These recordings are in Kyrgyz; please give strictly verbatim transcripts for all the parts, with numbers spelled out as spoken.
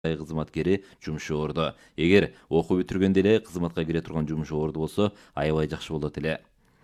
кызматкери жумуш орду. Эгер окуу бүтүргөндө эле кызматка кире турган жумуш орду болсо, аябай жакшы болот эле.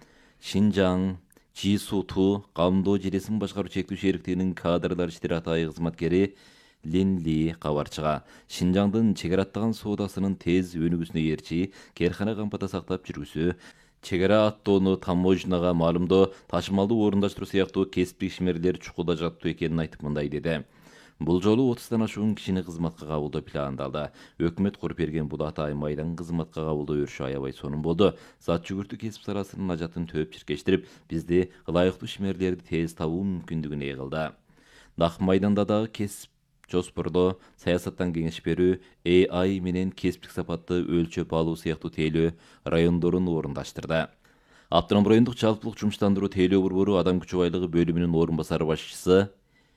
Шинжаң Жисуту камдоо желесин башкаруу чектүү шериктигинин кадрлар иштери атайы кызматкери Лин Ли кабарчыга Шинжаңдын чек ара аттаган соодасынын тез өнүгүүсүнө ээрчи керкана кампата сактап жүргүсү, чек ара аттоону таможняга маалымдоо, ташымалдуу орундаштыруу сыяктуу кесиптик ишмерлер чукулда жатуу экенин айтып мындай деди. Бул жолу отуздан ашуун кишини кызматка кабылдоо пландалды. Өкмөт куруп берген бул атайын майдан кызматка кабылдоо өрүшү аябай сонун болду. Зат жүгүртүү кесип саласынын ажатын төп чиркештирип, бизди ылайыктуу ишмерлерди тез табуу мүмкүндүгүн ээлди. Нак майданда дагы кесип жоспордоо, саясаттан кеңеш берүү, A I менен кесиптик сапатты өлчөп алуу сыяктуу тейлөө райондорун орундаштырды. Автоном райондук жалпылык жумуштандыруу тейлөө борбору адам күчү байлыгы бөлүмүнүн орун басары башчысы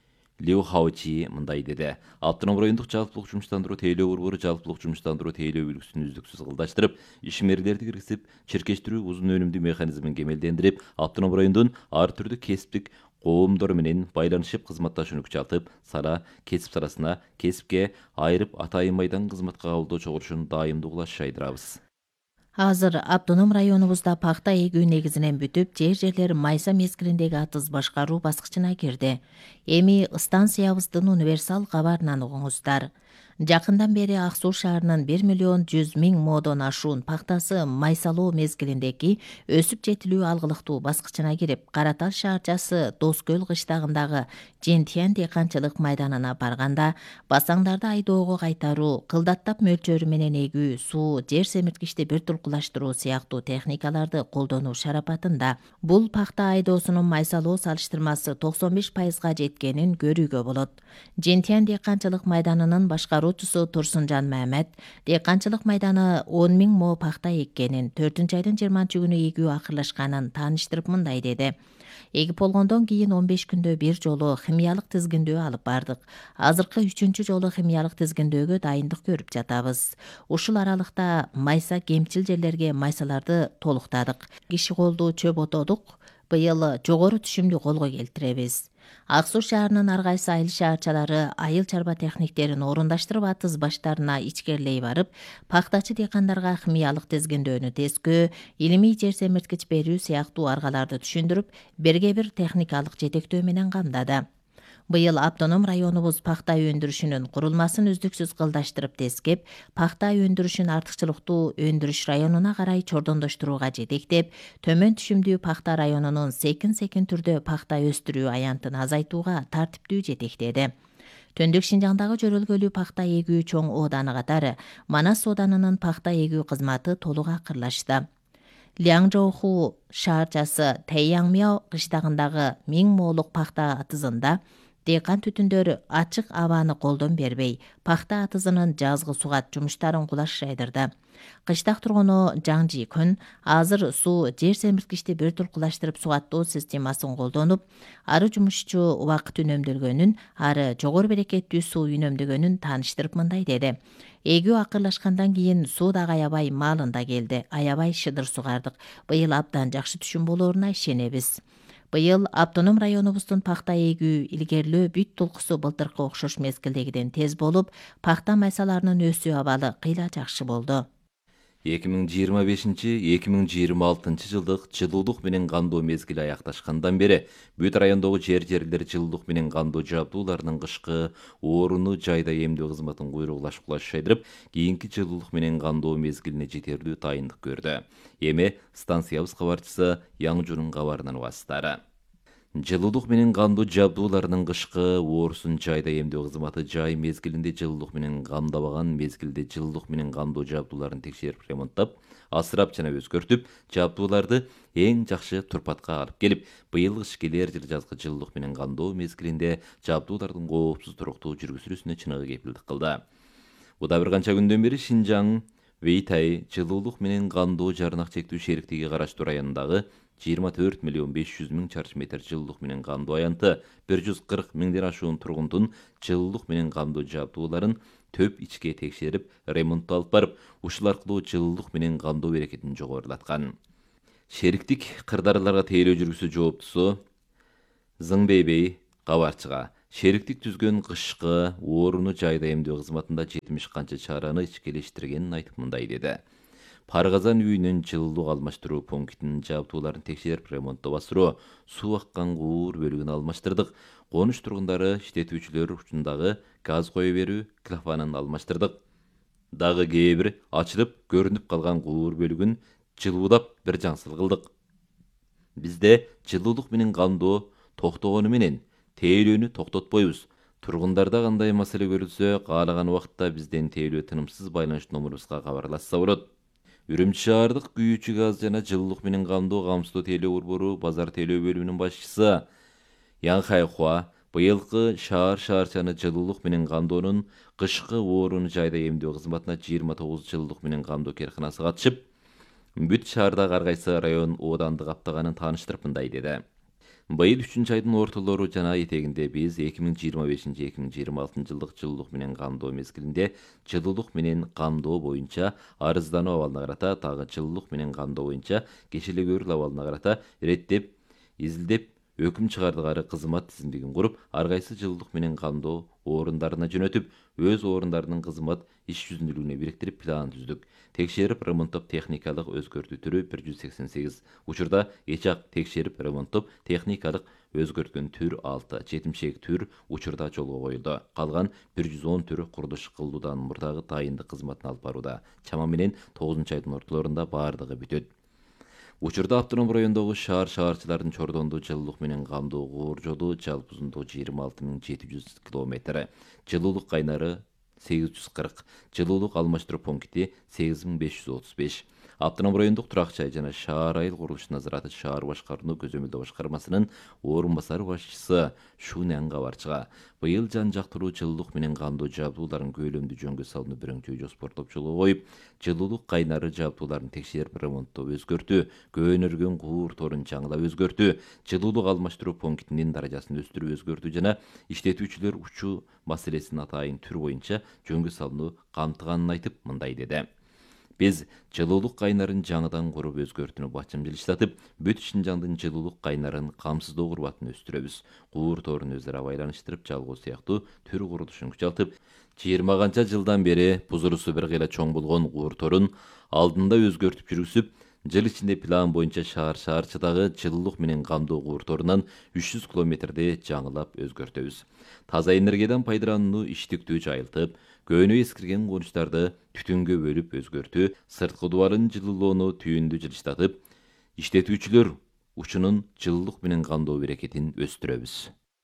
Лю Хаочи мындай деди. Автоном райондук жалпылык жумуштандыруу тейлөө борбору жалпылык жумуштандыруу тейлөө үлгүсүн үздүксүз кылдаштырып, ишмерлерди киргизип, чиркештирүү узун өнүмдүү механизмин кемелдендирип, автоном райондун ар түрдүү кесиптик коомдор менен байланышып кызматташууну күчөтүп, сара кесип саласына кесипке айырып атайын майдан кызматка кабылдоо чогулушун дайымдуулаш шайдырабыз. Азыр автоном районубузда пахта эгүү негизинен бүтүп, жер-жерлер майса мезгилиндеги атыз башкаруу баскычына кирди. Эми станциябыздын универсал кабарынан угуңуздар. Жакындан бери Ак Суу шаарынын бир миллион жүз миң модон ашуун пахтасы майсалоо мезгилиндеги өсүп жетилүү алгылыктуу баскычына кирип, Каратал шаарчасы Дос көл кыштагындагы Жентиян дыйканчылык майданына барганда, басаңдарды айдоого кайтаруу, кылдаттап мөлчөрү менен эгүү, суу, жер семирткичти бир туркулаштыруу сыяктуу техникаларды колдонуу шарапатында бул пахта айдоосунун майсалоо салыштырмасы токсон беш пайызга жеткенин көрүүгө болот. Жентиян дыйканчылык майданынын башкаруучусу Турсунжан Мамед дыйканчылык майданы он миң мо пахта эккенин, төртүнчү айдын жыйырманчы күнү эгүү акырлашканын тааныштырып мындай деди. Эгип болгондон кийин он беш күндө бир жолу химиялык тизгиндөө алып бардык. Азыркы үчүнчү жолу химиялык тизгиндөөгө дайындык көрүп жатабыз. Ушул аралыкта майса кемчил жерлерге майсаларды толуктадык. Киши колдуу чөп отодук. Быйыл жогору түшүмдү колго келтиребиз. Ак Суу шаарынын ар кайсы айыл шаарчалары айыл чарба техниктерин орундаштырып атыз баштарына ичкерлей барып, пахтачы дыйкандарга химиялык тизгиндөөнү тескөө, илимий жер семирткич берүү сыяктуу аргаларды түшүндүрүп, берге бир техникалык жетектөө менен камдады. Быйыл автоном районубуз пахта өндүрүшүнүн курулмасын үздүксүз кылдаштырып тескеп, пахта өндүрүшүн артыкчылыктуу өндүрүш районуна карай чордондоштурууга жетектеп, төмөн түшүмдүү пахта районунун секин-секин түрдө пахта өстүрүү аянтын азайтууга тартиптүү жетектеди. Төндүк Шинжаңдагы жөрөлгөлүү пахта эгүү чоң ооданы катары Манас ооданынын пахта эгүү кызматы толук акырлашты. Лянжоуху шаарчасы Тэйяңмяо кыштагындагы миң молук пахта атызында дыйкан түтүндөр ачык абаны колдон бербей, пахта атызынын жазгы сугат жумуштарын кулаш жайдырды. Кыштак тургуну Жаң Жи Күн азыр суу жер семирткичти бир туркулаштырып сугаттоо системасын колдонуп, ары жумушчу убакыт үнөмдөлгөнүн, ары жогору берекеттүү суу үнөмдөгөнүн тааныштырып мындай деди. Эгүү акырлашкандан кийин суу дагы аябай маалында келди, аябай шыдыр сугардык. Быйыл абдан жакшы түшүм болооруна ишенебиз. Быйыл автоном районубуздун пахта эгүү илгерлөө бүт толкусу былтыркы окшош мезгилдегиден тез болуп, пахта майсаларынын өсүү абалы кыйла жакшы болду. эки миң жыйырма бешинчи — эки миң жыйырма алтынчы жылдык жылуулук менен кандоо мезгили аякташкандан бери бүт райондогу жер-жерлер жылуулук менен кандоо жабдууларынын кышкы орууну жайда эмдөө кызматын куйругулаш кулаш шайдырып, кийинки жылуулук менен кандоо мезгилине жетерлүү дайындык көрдү. Эми станциябыз кабарчысы Яңжунун кабарынан угасыздары. Жылуулук менен кандоо жабдууларынын кышкы оорусун жайда эмдөө кызматы жай мезгилинде жылуулук менен камдабаган мезгилде жылуулук менен кандоо жабдууларын текшерип ремонттап, асырап жана өзгөртүп, жабдууларды эң жакшы турпатка алып келип, быйылкы кыш келер жыл жазгы жылуулук менен кандоо мезгилинде жабдуулардын коопсуз туруктуу жүргүзүлүүсүнө чыныгы кепилдик кылды. Буда бир канча күндөн бери Шинжаң Вейтай жылуулук менен кандоо жарнак чектүү шериктиги караштуу районундагы жыйырма төрт миллион беш жүз миң чарчы метр жылуулук менен кандоо аянты, бир жүз кырк миңден ашуун тургундун жылуулук менен кандоо жабдууларын төп ичке текшерип, ремонттоо алып барып, ушул аркылуу жылуулук менен кандоо берекетин жогорулаткан. Шериктик кырдаарларга тейлөө жүргүсү жооптусу Зыңбейбей кабарчыга Шериктик түзгөн кышкы орууну жайда эмдөө кызматында жетимиш канча чараны ичкилештиргенин айтып мындай деди. Паргазан үйүнүн жылуулук алмаштыруу пунктинин жабдууларын текшерип ремонттоо басыруу, суу аккан куур бөлүгүн алмаштырдык. Конуш тургундары иштетүүчүлөр учундагы газ кое берүү клапанын алмаштырдык. Дагы кээ бир ачылып көрүнүп калган куур бөлүгүн жылуудап бир жаңсыл кылдык. Бизде жылуулук менен камдоо токтогону менен тейлөөнү токтотпойбуз. Тургундарда кандай маселе көрүлсө, каалаган убакытта бизден тейлөө тынымсыз байланыш номурубузга кабарлашса болот. Үрүмчү шаардык күйүүчү газ жана жылуулук менен камдоо камсыздоо тейлөө борбору базар тейлөө бөлүмүнүн башчысы Янхай Хуа быйылкы шаар шаарчаны жылуулук менен камдоонун кышкы орууну жайда эмдөө кызматына жыйырма тогуз жылуулук менен камдоо керканасы катышып, бүт шаардагы ар кайсы район ооданды каптаганын тааныштырып мындай деди. Быйыл үчүнчү айдын ортолору жана этегинде биз эки миң жыйырма бешинчи эки миң жыйырма алтынчы жылдык жылуулук менен камдоо мезгилинде жылуулук менен камдоо боюнча арыздануу абалына карата, дагы жылуулук менен камдоо боюнча кечилегөөрүл абалына карата иреттеп, изилдеп өкүм чыгардыгары кызмат тизимдигин куруп, ар кайсы жылуулук менен камдоо орундарына жөнөтүп, өз орундарынын кызмат иш жүзүндүүлүгүнө бириктирип план түздүк. Текшерип ремонттоп техникалык өзгөртүү түрү бир жүз сексен сегиз, учурда эч жак текшерип ремонттоп техникалык өзгөрткөн түр алты, жетимшек түр учурда жолго коюлду. Калган бир жүз он түр курулуш кылуудан мурдагы дайындык кызматын алып барууда. Чама менен тогузунчу айдын ортолорунда баардыгы бүтөт. Учурда автоном райондогу шаар шаарчылардын Чордондо жылуулук менен камдоо куур жолу жалпы узундугу жыйырма алты миң жети жүз километр, жылуулук кайнары сегиз жүз кырк, жылуулук алмаштыруу пункти сегиз миң беш жүз отуз беш. Автоном райондук турак жай жана шаар айыл курулуш назараты шаар башкарууну көзөмөлдөө башкармасынын орун басары башчысы Шунен кабарчыга быйыл жан жактыруу жылуулук менен камдоо жабдууларын көлөмдүү жөнгө салууну бирөңчөй жоспортоп жолго коюп, жылуулук кайнары жабдууларын текшерип ремонттоо өзгөртүү, көөнөргөн куур торун жаңылап өзгөртүү, жылуулук алмаштыруу пунктинин даражасын өстүрүп өзгөртүү жана иштетүүчүлөр учуу маселесин атайын түр боюнча жөнгө салууну камтыганын айтып мындай деди. Биз жылуулук кайнарын жаңыдан куруп өзгөртүүнү бачым жылыштатып, бүт Шинжаңдын жылуулук кайнарын камсыздоо курбатын өстүрөбүз. Куур торун өз ара байланыштырып жалгоо сыяктуу түр курулушун күчалтып, жыйырма канча жылдан бери бузурусу бир кыйла чоң болгон куур торун алдында өзгөртүп жүргүзүп, жыл ичинде план боюнча шаар шаарчыдагы жылуулук менен камдоо куур торунан үч жүз километрди жаңылап өзгөртөбүз. Таза энергиядан пайдаланууну иштиктүү жайылтып, көөнү эскирген конуштарды түтүнгө бөлүп өзгөртүү, сырткы дубалын жылуулоону түйүндү жылыштатып, иштетүүчүлөр учунун жылуулук менен камдоо берекетин өстүрөбүз.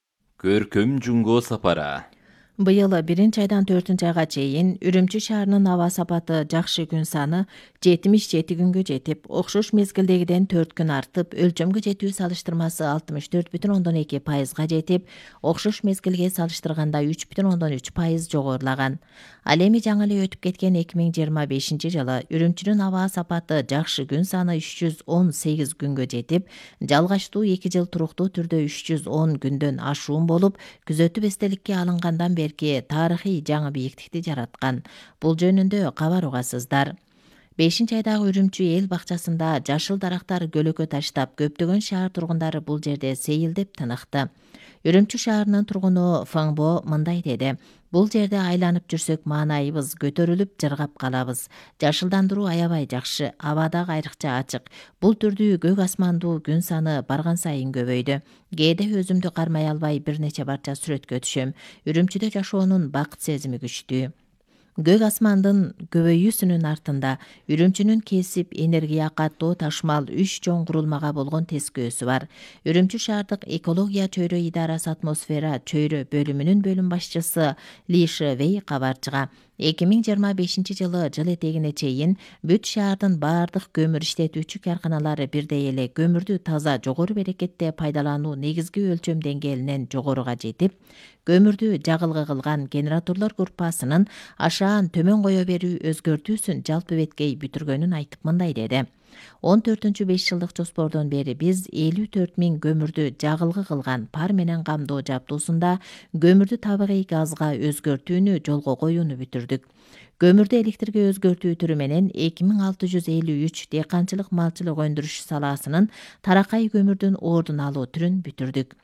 Көркөм Жунго сапара. Быйыл биринчи айдан төртүнчү айга чейин Үрүмчү шаарынын аба сапаты жакшы күн саны жетимиш жети күнгө жетип, окшош мезгилдегиден төрт күн артып, өлчөмгө жетүү салыштырмасы алтымыш төрт бүтүн ондон эки пайызга жетип, окшош мезгилге салыштырганда үч бүтүн ондон үч пайыз жогорулаган. Ал эми жаңы эле өтүп кеткен эки миң жыйырма бешинчи жылы Үрүмчүнүн аба сапаты жакшы күн саны үч жүз он сегиз күнгө жетип, жалгачтуу эки жыл туруктуу түрдө үч жүз он күндөн ашуун болуп, күзөтүп эстеликке алынгандан берки тарыхый жаңы бийиктикти жараткан. Бул жөнүндө кабар угасыздар. бешинчи айдагы Үрүмчү эл бакчасында жашыл дарактар көлөкө таштап, көптөгөн шаар тургундары бул жерде сейилдеп тыныкты. Үрүмчү шаарынын тургуну Фаңбо мындай деди: бул жерде айланып жүрсөк маанайыбыз көтөрүлүп жыргап калабыз. Жашылдандыруу аябай жакшы, аба дагы айрыкча ачык. Бул түрдүү көк асмандуу күн саны барган сайын көбөйдү. Кээде өзүмдү кармай албай бир нече барча сүрөткө түшөм. Үрүмчүдө жашоонун бакыт сезими күчтүү. Көк асмандын көбөйүүсүнүн артында Үрүмчүнүн кесип, энергия, каттоо, ташмал үч чоң курулмага болгон тескөөсү бар. Үрүмчү шаардык экология чөйрө идарасы атмосфера чөйрө бөлүмүнүн бөлүм башчысы Ли Шевей кабарчыга эки миң жыйырма бешинчи жылы жыл этегине чейин бүт шаардын баардык көмүр иштетүүчү карканалары бирдей эле көмүрдү таза жогору берекетте пайдалануу негизги өлчөм деңгээлинен жогоруга жетип, көмүрдү жагылгы кылган генераторлор группасынын ашаан төмөн кое берүү өзгөртүүсүн жалпы беткей бүтүргөнүн айтып мындай деди: он төртүнчү беш жылдык жоспордон бери биз элүү төрт миң көмүрдү жагылгы кылган пар менен камдоо жабдуусунда көмүрдү табигый газга өзгөртүүнү жолго коюуну бүтүрдүк. Көмүрдү электрге өзгөртүү түрү менен эки миң алты жүз элүү үч дыйканчылык малчылык өндүрүш салаасынын таракай көмүрдүн ордун алуу түрүн бүтүрдүк.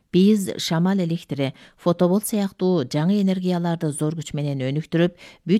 Биз шамал электри, фотобол сыяктуу жаңы энергияларды зор күч менен өнүктүрүп, бүт